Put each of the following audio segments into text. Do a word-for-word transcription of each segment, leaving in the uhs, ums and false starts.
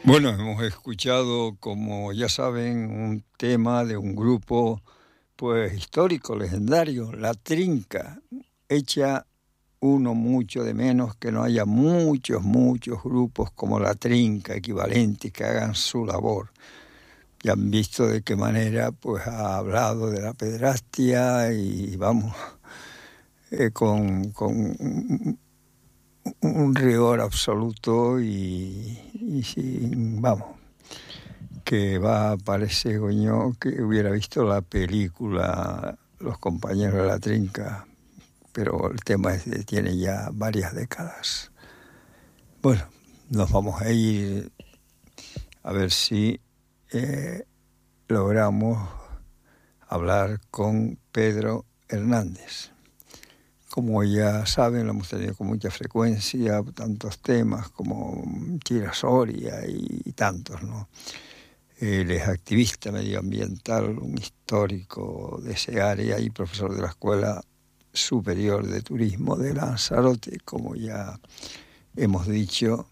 Bueno, hemos escuchado, como ya saben, un tema de un grupo pues histórico, legendario, La Trinca. Echa uno mucho de menos que no haya muchos, muchos grupos como La Trinca, equivalentes, que hagan su labor. Ya han visto de qué manera pues ha hablado de la pederastia y vamos, eh, con, con un rigor absoluto y, y sin, vamos, que va, parece, coño, que hubiera visto la película Los compañeros de La Trinca, pero el tema es de, tiene ya varias décadas. Bueno, nos vamos a ir a ver si eh, logramos hablar con Pedro Hernández. Como ya saben, lo hemos tenido con mucha frecuencia, tantos temas como Chira Soria y, y tantos, ¿no? Él es activista medioambiental, un histórico de ese área y profesor de la Escuela Superior de Turismo de Lanzarote, como ya hemos dicho.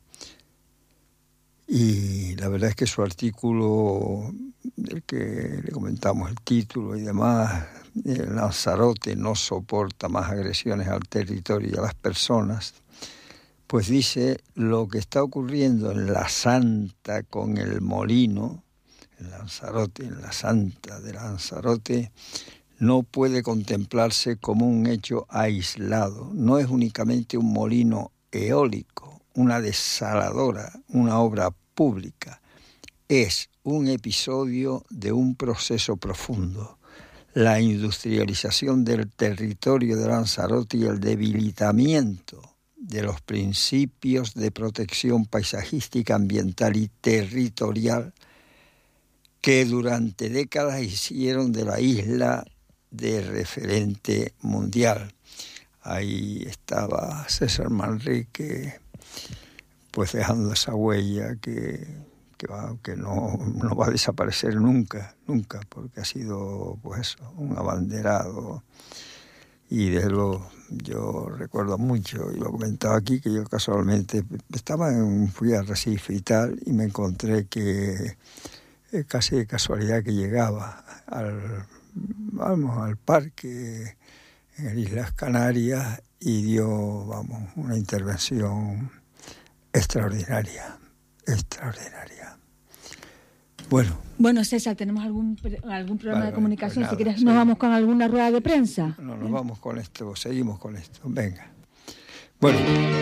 Y la verdad es que su artículo, del que le comentamos el título y demás, Lanzarote no soporta más agresiones al territorio y a las personas, pues dice lo que está ocurriendo en la Santa con el molino, en Lanzarote, en la Santa de Lanzarote, no puede contemplarse como un hecho aislado. No es únicamente un molino eólico, una desaladora, una obra pública. Es un episodio de un proceso profundo. La industrialización del territorio de Lanzarote y el debilitamiento de los principios de protección paisajística, ambiental y territorial que durante décadas hicieron de la isla de referente mundial. Ahí estaba César Manrique, pues dejando esa huella que, que, va, que no, no va a desaparecer nunca, nunca, porque ha sido pues eso, un abanderado. Y de lo yo recuerdo mucho, y lo comentaba aquí, que yo casualmente estaba en, fui a Recife y tal, y me encontré que eh, casi de casualidad que llegaba al, vamos, al parque en Islas Canarias y dio, vamos, una intervención extraordinaria, extraordinaria. Bueno. Bueno, César, ¿tenemos algún algún programa Vale, de comunicación? pues nada, si quieres, sí. nos vamos con alguna rueda de prensa. No, nos vamos con esto, seguimos con esto, venga. Bueno,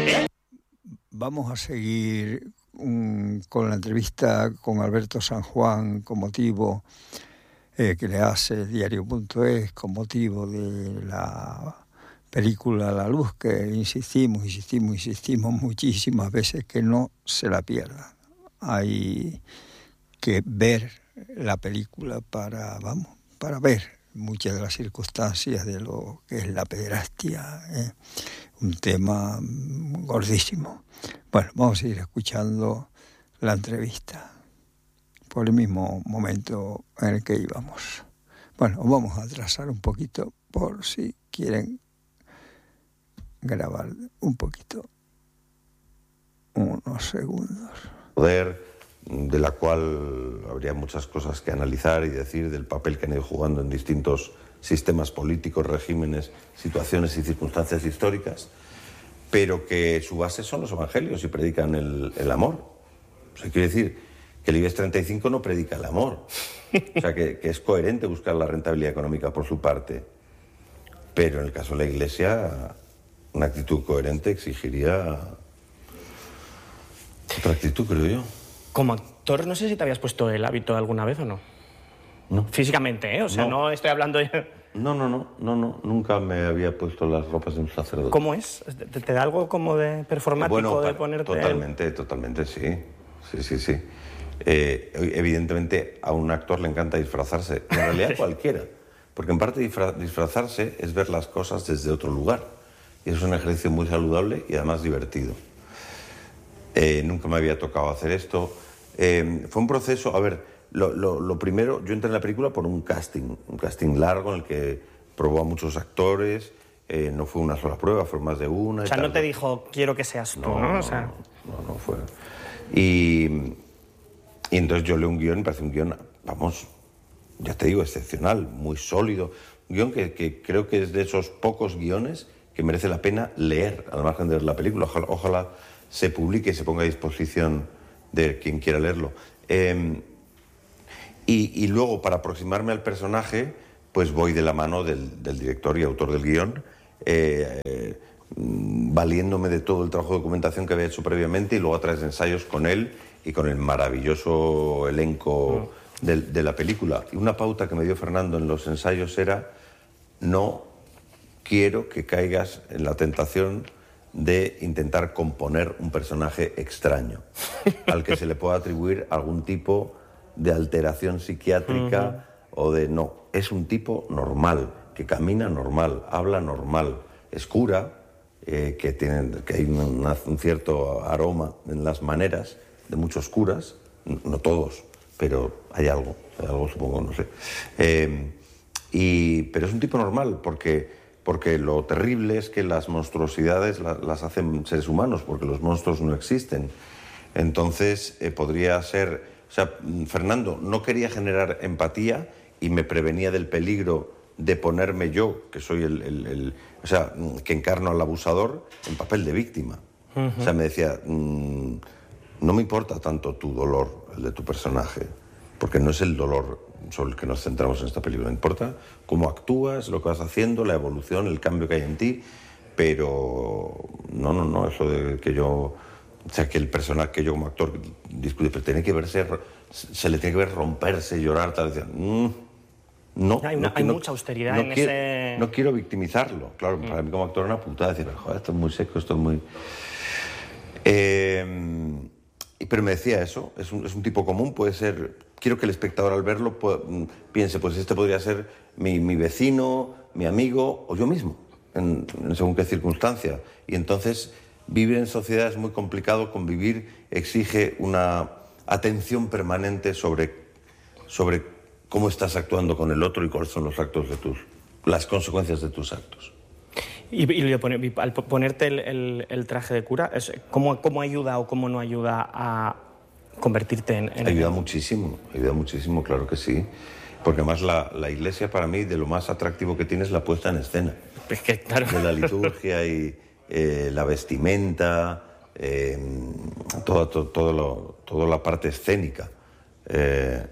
vamos a seguir um, con la entrevista con Alberto San Juan con motivo eh, que le hace diario punto es con motivo de la película La Luz, que insistimos, insistimos, insistimos muchísimas veces que no se la pierdan. Hay que ver la película para, vamos, para ver muchas de las circunstancias de lo que es la pederastia, ¿eh? Un tema gordísimo. Bueno, vamos a ir escuchando la entrevista por el mismo momento en el que íbamos. Bueno, vamos a atrasar un poquito por si quieren grabar un poquito, unos segundos. Poder, de la cual habría muchas cosas que analizar y decir del papel que han ido jugando en distintos sistemas políticos, regímenes, situaciones y circunstancias históricas, pero que su base son los evangelios y predican el, el amor. O sea, quiere decir que el IBEX treinta y cinco no predica el amor. O sea, que, que es coherente buscar la rentabilidad económica por su parte. Pero en el caso de la Iglesia, una actitud coherente exigiría otra actitud, creo yo. Como actor, no sé si te habías puesto el hábito alguna vez o no. No. Físicamente, ¿eh? O sea, no, no estoy hablando de... No, no, no, no, no, nunca me había puesto las ropas de un sacerdote. ¿Cómo es? ¿Te, te da algo como de performático bueno, de para, ponerte...? Totalmente, totalmente, sí. Sí, sí, sí. Eh, evidentemente, a un actor le encanta disfrazarse. En realidad, cualquiera. Porque en parte disfra disfrazarse es ver las cosas desde otro lugar. Y es un ejercicio muy saludable y además divertido. Eh, nunca me había tocado hacer esto. Eh, fue un proceso, a ver, lo, lo, lo primero, yo entré en la película por un casting, un casting largo en el que probó a muchos actores, eh, no fue una sola prueba, fue más de una. O sea, no te dijo, quiero que seas tú, ¿no? No, ¿no? O sea... no, no fue. Y, Y entonces yo leo un guión, me parece un guión, vamos, ya te digo, excepcional, muy sólido. Un guión que, que creo que es de esos pocos guiones que merece la pena leer, al margen de ver la película. Ojalá, ojalá se publique y se ponga a disposición de quien quiera leerlo. Eh, y, y luego, para aproximarme al personaje, pues voy de la mano del, del director y autor del guión, eh, eh, valiéndome de todo el trabajo de documentación que había hecho previamente y luego a través de ensayos con él y con el maravilloso elenco mm. de, de la película. Y una pauta que me dio Fernando en los ensayos era: no quiero que caigas en la tentación de intentar componer un personaje extraño al que se le pueda atribuir algún tipo de alteración psiquiátrica uh-huh. o de... No, es un tipo normal, que camina normal, habla normal, es cura, eh, que, tiene, que hay un, un cierto aroma en las maneras de muchos curas, no todos, pero hay algo, hay algo supongo, no sé. Eh, y, pero es un tipo normal, porque... Porque lo terrible es que las monstruosidades las, las hacen seres humanos, porque los monstruos no existen. Entonces, eh, podría ser... O sea, Fernando no quería generar empatía y me prevenía del peligro de ponerme yo, que soy el... el, el o sea, que encarno al abusador, en papel de víctima. Uh-huh. O sea, me decía, mmm, no me importa tanto tu dolor, el de tu personaje, porque no es el dolor sobre el que nos centramos en esta película. Me importa cómo actúas, lo que vas haciendo, la evolución, el cambio que hay en ti, pero no, no, no, eso de que yo, o sea, que el personaje que yo como actor discute, pero tiene que verse, se le tiene que ver romperse, llorar, tal, decía, mmm, no. Hay, una, no, hay no, mucha austeridad no en quiero, ese... No quiero victimizarlo, claro, mm. para mí como actor era una putada, decir, joder, esto es muy seco, esto es muy... Eh, pero me decía eso, es un, es un tipo común, puede ser... Quiero que el espectador al verlo pueda, piense, pues este podría ser mi, mi vecino, mi amigo o yo mismo, en, en según qué circunstancia. Y entonces vivir en sociedad es muy complicado, convivir exige una atención permanente sobre, sobre cómo estás actuando con el otro y cuáles son los actos de tus, las consecuencias de tus actos. Y, y al ponerte el, el, el traje de cura, ¿cómo, ¿cómo ayuda o cómo no ayuda a convertirte en... en ayuda el... muchísimo, ayuda muchísimo, claro que sí. Porque además la, la iglesia para mí de lo más atractivo que tiene es la puesta en escena. Es que, claro. De la liturgia y eh, la vestimenta, eh, toda, todo, todo lo, toda la parte escénica. Eh,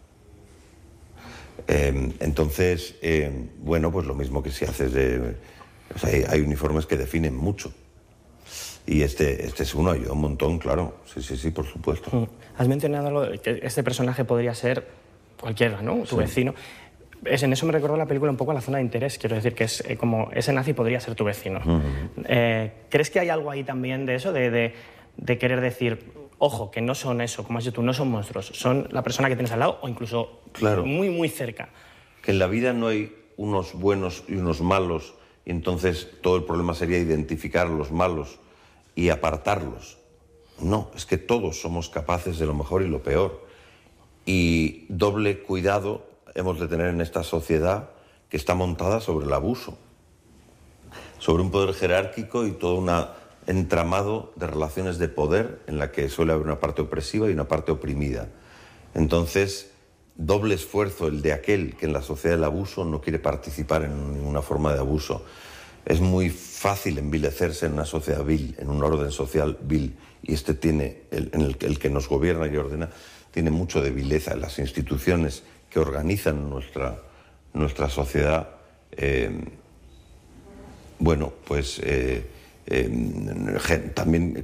eh, entonces, eh, bueno, pues lo mismo que si haces de... O sea, hay, hay uniformes que definen mucho. Y este, este es uno, ayuda un montón, claro. Sí, sí, sí, por supuesto. Has mencionado lo de que este personaje podría ser cualquiera, ¿no? Tu sí. vecino. Es, en eso me recordó la película un poco a La zona de interés. Quiero decir que es eh, como ese nazi podría ser tu vecino. Uh-huh. eh, ¿Crees que hay algo ahí también de eso? De, de, de querer decir, ojo, que no son eso, como has dicho tú, no son monstruos. Son la persona que tienes al lado o incluso claro. muy, muy cerca. Que en la vida no hay unos buenos y unos malos y entonces todo el problema sería identificar a los malos y apartarlos. No, es que todos somos capaces de lo mejor y lo peor. Y doble cuidado hemos de tener en esta sociedad que está montada sobre el abuso, sobre un poder jerárquico y todo un entramado de relaciones de poder en la que suele haber una parte opresiva y una parte oprimida. Entonces, doble esfuerzo el de aquel que en la sociedad del abuso no quiere participar en ninguna forma de abuso. Es muy fácil envilecerse en una sociedad vil, en un orden social vil, y este tiene, el, en el, el que nos gobierna y ordena, tiene mucho de vileza. En las instituciones que organizan nuestra, nuestra sociedad, eh, bueno, pues eh, eh, también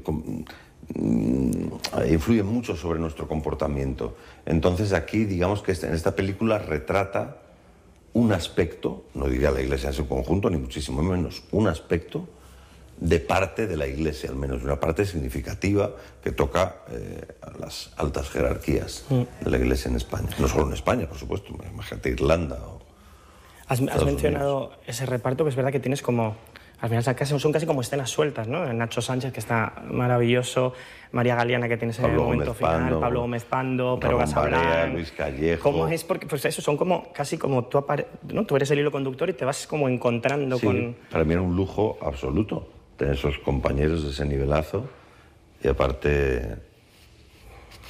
eh, influyen mucho sobre nuestro comportamiento. Entonces aquí, digamos que en esta película retrata un aspecto, no diría la Iglesia en su conjunto, ni muchísimo menos, un aspecto de parte de la Iglesia, al menos una parte significativa que toca eh, a las altas jerarquías mm. de la Iglesia en España. No solo en España, por supuesto, imagínate Irlanda o Has, has mencionado Unidos. Ese reparto, que es verdad que tienes como... Al final son casi como escenas sueltas, ¿no? Nacho Sánchez, que está maravilloso, María Galeana, que tiene ese Pablo momento Gómez final, Pando, Pablo Gómez Pando, Pedro Gasablán, Luis Callejo... ¿Cómo es? Porque pues eso, son como casi como tú, apare... ¿no? Tú eres el hilo conductor y te vas como encontrando sí, con... para mí era un lujo absoluto tener esos compañeros de ese nivelazo y aparte...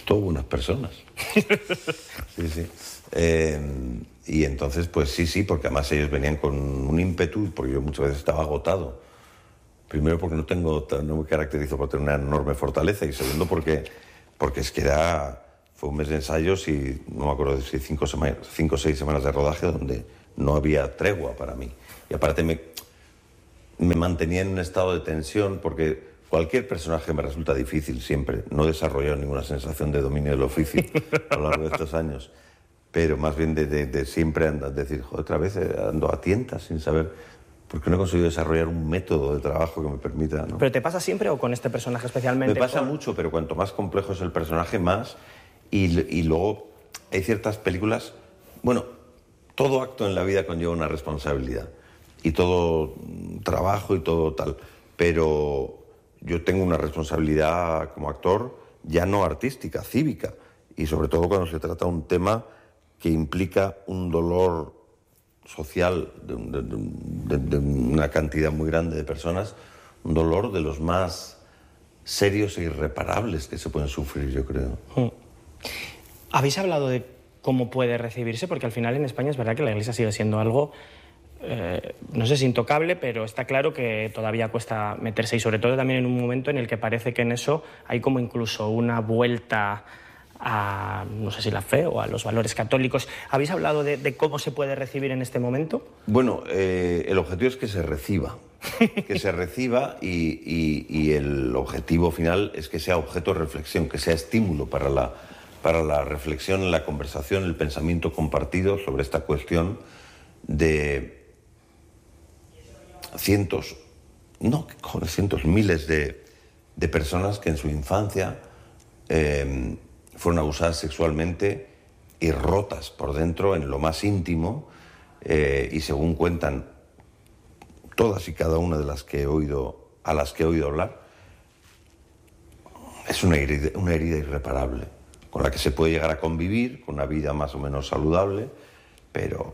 todo buenas personas. Sí, sí. Eh, y entonces, pues sí, sí, porque además ellos venían con un ímpetu, porque yo muchas veces estaba agotado. Primero porque no tengo, no me caracterizo por tener una enorme fortaleza, y segundo porque, porque es que era, fue un mes de ensayos y no me acuerdo de si cinco, semanas, cinco o seis semanas de rodaje donde no había tregua para mí. Y aparte me, me mantenía en un estado de tensión porque cualquier personaje me resulta difícil siempre. No he desarrollado ninguna sensación de dominio del oficio a lo largo de estos años, pero más bien de, de, de siempre ando, decir, joder, otra vez ando a tientas sin saber... Porque no he conseguido desarrollar un método de trabajo que me permita, ¿no? ¿Pero te pasa siempre o con este personaje especialmente? Me pasa con... mucho, pero cuanto más complejo es el personaje, más. Y, y luego hay ciertas películas... Bueno, todo acto en la vida conlleva una responsabilidad. Y todo trabajo y todo tal. Pero yo tengo una responsabilidad como actor, ya no artística, cívica. Y sobre todo cuando se trata de un tema que implica un dolor social de, de, de, de una cantidad muy grande de personas, un dolor de los más serios e irreparables que se pueden sufrir, yo creo. ¿Habéis hablado de cómo puede recibirse? Porque al final en España es verdad que la Iglesia sigue siendo algo, eh, no sé si intocable, pero está claro que todavía cuesta meterse, y sobre todo también en un momento en el que parece que en eso hay como incluso una vuelta a, no sé si la fe o a los valores católicos. ¿Habéis hablado de, de cómo se puede recibir en este momento? Bueno, eh, el objetivo es que se reciba, que se reciba y, y, y el objetivo final es que sea objeto de reflexión, que sea estímulo para la, para la reflexión, la conversación, el pensamiento compartido sobre esta cuestión de cientos, no, joder, cientos, miles de, de personas que en su infancia eh, fueron abusadas sexualmente y rotas por dentro en lo más íntimo, eh, y según cuentan todas y cada una de las que he oído, a las que he oído hablar, es una herida, una herida irreparable, con la que se puede llegar a convivir, con una vida más o menos saludable, pero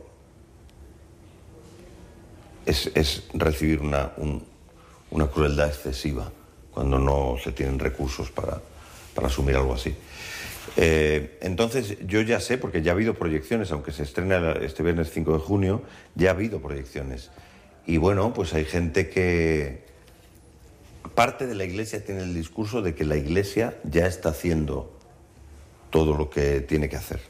es, es recibir una, un, una crueldad excesiva cuando no se tienen recursos para, para asumir algo así. Eh, entonces yo ya sé, porque ya ha habido proyecciones, aunque se estrena este viernes cinco de junio, ya ha habido proyecciones. Y bueno, pues hay gente que... Parte de la Iglesia tiene el discurso de que la Iglesia ya está haciendo todo lo que tiene que hacer.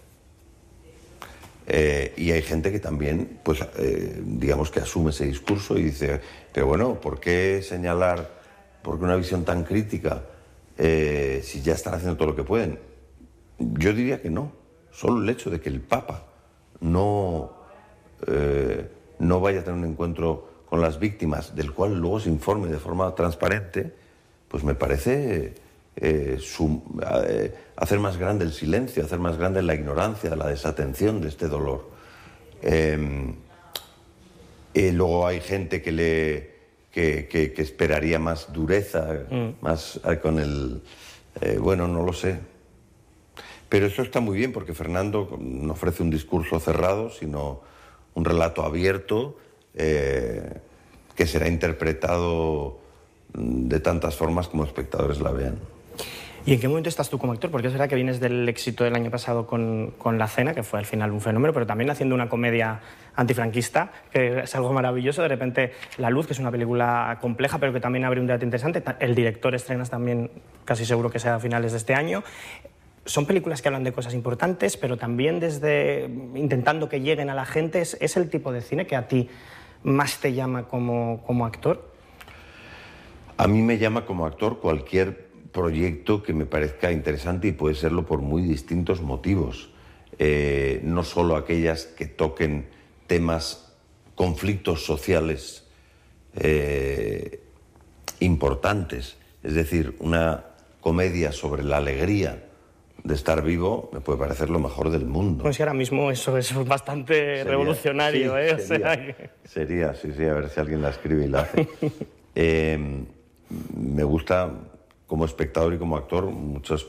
Eh, y hay gente que también, pues, eh, digamos que asume ese discurso y dice, pero bueno, ¿por qué señalar, por qué una visión tan crítica eh, si ya están haciendo todo lo que pueden? Yo diría que no. Solo el hecho de que el Papa no, eh, no vaya a tener un encuentro con las víctimas, del cual luego se informe de forma transparente, pues me parece eh, su, eh, hacer más grande el silencio, hacer más grande la ignorancia, la desatención de este dolor. Eh, y luego hay gente que, le, que, que, que esperaría más dureza, mm. más eh, con el... Eh, bueno, no lo sé. Pero eso está muy bien porque Fernando no ofrece un discurso cerrado, sino un relato abierto eh, que será interpretado de tantas formas como espectadores la vean. ¿Y en qué momento estás tú como actor? Porque es verdad que vienes del éxito del año pasado con, con La Cena, que fue al final un fenómeno, pero también haciendo una comedia antifranquista, que es algo maravilloso. De repente La Luz, que es una película compleja, pero que también abre un debate interesante. El director estrenas también, casi seguro que sea a finales de este año. Son películas que hablan de cosas importantes, pero también desde intentando que lleguen a la gente. ¿Es, es el tipo de cine que a ti más te llama como, como actor? A mí me llama como actor cualquier proyecto que me parezca interesante, y puede serlo por muy distintos motivos. Eh, no solo aquellas que toquen temas, conflictos sociales eh, importantes. Es decir, una comedia sobre la alegría de estar vivo me puede parecer lo mejor del mundo. Pues si ahora mismo eso es bastante sería, revolucionario, sí, ¿eh? Sería, o sea que... sería, sí, sí, a ver si alguien la escribe y la hace. eh, me gusta, como espectador y como actor, muchas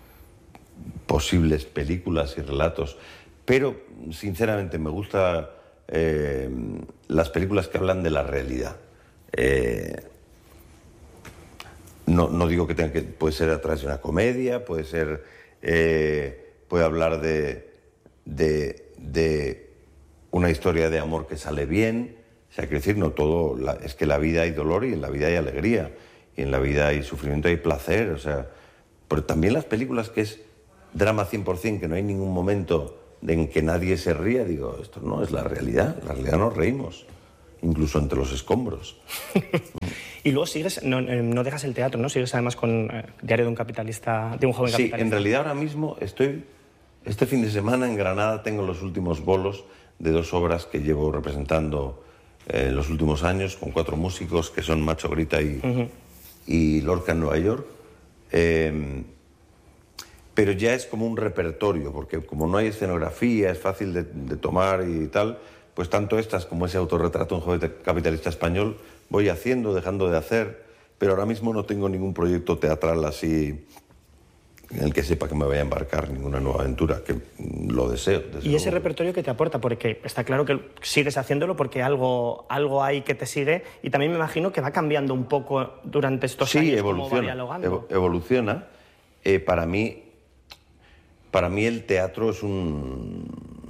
posibles películas y relatos, pero sinceramente me gusta eh, las películas que hablan de la realidad. Eh, no, no digo que tenga que... Puede ser a través de una comedia, puede ser... eh, puede hablar de, de, de una historia de amor que sale bien. O sea, quiero decir, no todo, la, es que en la vida hay dolor y en la vida hay alegría, y en la vida hay sufrimiento, hay placer, o sea, pero también las películas que es drama cien por ciento, que no hay ningún momento en que nadie se ría, digo, esto no es la realidad, la realidad nos reímos, incluso entre los escombros. Y luego sigues, no, no dejas el teatro, ¿no? Sigues además con eh, Diario de un capitalista, de un joven sí, capitalista. Sí, en realidad ahora mismo estoy, este fin de semana en Granada tengo los últimos bolos de dos obras que llevo representando eh, en los últimos años, con cuatro músicos que son Macho Grita y, uh-huh. y Lorca en Nueva York. Eh, pero ya es como un repertorio, porque como no hay escenografía, es fácil de, de tomar y tal, pues tanto estas como ese autorretrato de un joven capitalista español voy haciendo, dejando de hacer, pero ahora mismo no tengo ningún proyecto teatral así en el que sepa que me vaya a embarcar ninguna nueva aventura, que lo deseo. ¿Y ese repertorio que te aporta? Porque está claro que sigues haciéndolo porque algo, algo hay que te sigue, y también me imagino que va cambiando un poco durante estos sí, años. Evoluciona, cómo va dialogando. evoluciona. Eh, para mí, para mí el teatro es un...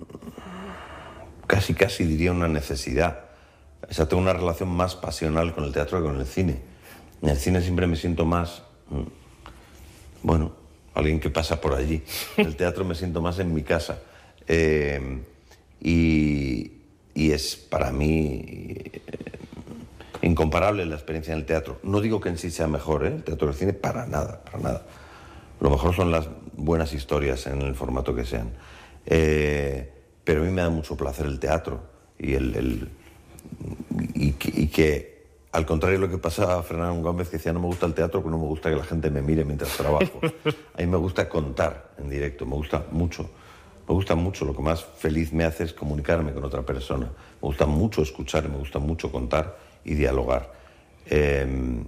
casi casi diría una necesidad. O sea, tengo una relación más pasional con el teatro que con el cine. En el cine siempre me siento más... bueno, alguien que pasa por allí. En el teatro me siento más en mi casa. Eh, y, y es para mí eh, incomparable la experiencia en el teatro. No digo que en sí sea mejor, ¿eh? El teatro del cine, para nada, para nada. Lo mejor son las buenas historias en el formato que sean. Eh, pero a mí me da mucho placer el teatro. Y, el, el, y, que, y que, al contrario de lo que pasaba a Fernando Gómez, que decía, no me gusta el teatro porque no me gusta que la gente me mire mientras trabajo. A mí me gusta contar en directo, me gusta mucho. Me gusta mucho, lo que más feliz me hace es comunicarme con otra persona. Me gusta mucho escuchar, me gusta mucho contar y dialogar. Eh,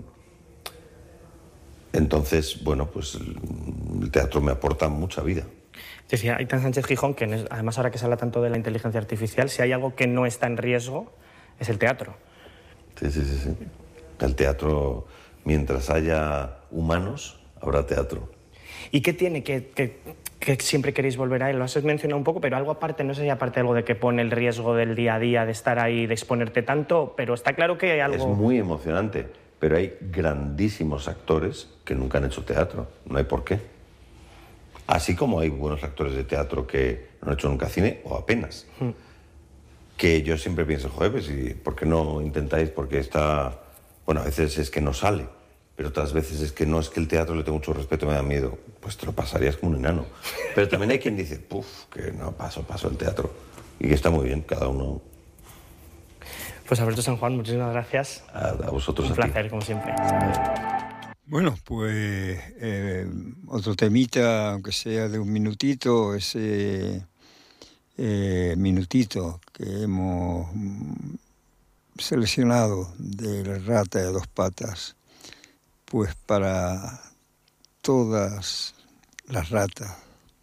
entonces, bueno, pues el teatro me aporta mucha vida. Decía Aitan Sánchez Gijón que además ahora que se habla tanto de la inteligencia artificial, si hay algo que no está en riesgo es el teatro. Sí, sí, sí, sí. El teatro, mientras haya humanos, habrá teatro. ¿Y qué tiene que, que, que siempre queréis volver a él? Lo has mencionado un poco, pero algo aparte, no sé si aparte algo de que pone el riesgo del día a día, de estar ahí, de exponerte tanto, pero está claro que hay algo... Es muy emocionante, pero hay grandísimos actores que nunca han hecho teatro, no hay por qué. Así como hay buenos actores de teatro que no han hecho nunca cine, o apenas. Mm. Que yo siempre pienso, joder, pues, ¿y por qué no intentáis? Porque está... Bueno, a veces es que no sale, pero otras veces es que no, es que el teatro le tengo mucho respeto, me da miedo. Pues te lo pasarías como un enano. Pero también hay quien dice, puf, que no, paso, paso el teatro. Y que está muy bien, cada uno... Pues Alberto San Juan, muchísimas gracias. A, a vosotros, un a placer, ti. como siempre. Bueno, pues eh, otro temita, aunque sea de un minutito, ese eh, minutito que hemos seleccionado de La rata de dos patas, pues para todas las ratas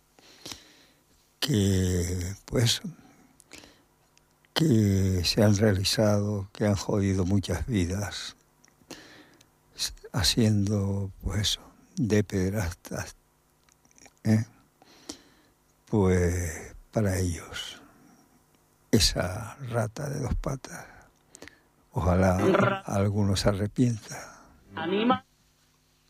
que, pues, que se han realizado, que han jodido muchas vidas, haciendo, pues eso, de pederastas, ¿eh? Pues para ellos, esa rata de dos patas, ojalá algunos se arrepienta. Anima.